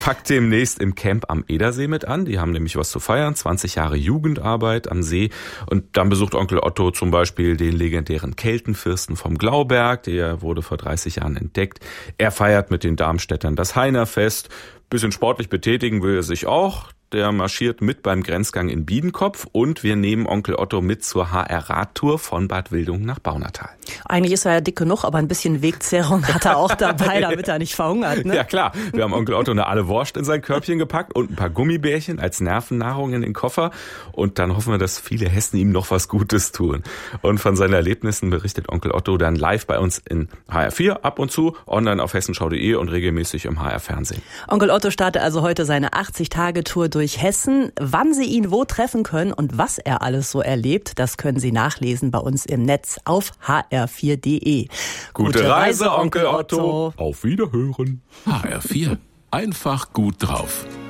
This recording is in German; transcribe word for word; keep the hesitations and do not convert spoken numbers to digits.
packt demnächst im Camp am Edersee mit an. Die haben nämlich was zu feiern, zwanzig Jahre Jugendarbeit am See. Und dann besucht Onkel Otto zum Beispiel den legendären Keltenfürsten vom Glauberg. Der wurde vor dreißig Jahren entdeckt. Er feiert mit den Darmstädtern das Heinerfest. Bisschen sportlich betätigen will er sich auch. Der marschiert mit beim Grenzgang in Biedenkopf und wir nehmen Onkel Otto mit zur H R-Radtour von Bad Wildungen nach Baunatal. Eigentlich ist er ja dick genug, aber ein bisschen Wegzehrung hat er auch dabei, damit er nicht verhungert. Ne? Ja klar, wir haben Onkel Otto eine Alle Wurst in sein Körbchen gepackt und ein paar Gummibärchen als Nervennahrung in den Koffer und dann hoffen wir, dass viele Hessen ihm noch was Gutes tun. Und von seinen Erlebnissen berichtet Onkel Otto dann live bei uns in H R vier, ab und zu, online auf hessenschau punkt de und regelmäßig im H R-Fernsehen. Onkel Otto startet also heute seine achtzig-Tage-Tour durch durch Hessen. Wann Sie ihn wo treffen können und was er alles so erlebt, das können Sie nachlesen bei uns im Netz auf h r vier punkt de. Gute, Gute Reise, Onkel Otto. Auf Wiederhören. H R vier. Einfach gut drauf.